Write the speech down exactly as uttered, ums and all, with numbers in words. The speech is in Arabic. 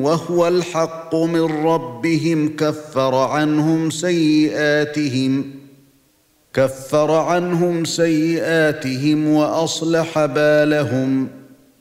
وهو الحق من ربهم كفر عنهم سيئاتهم كفر عنهم سيئاتهم وأصلح بالهم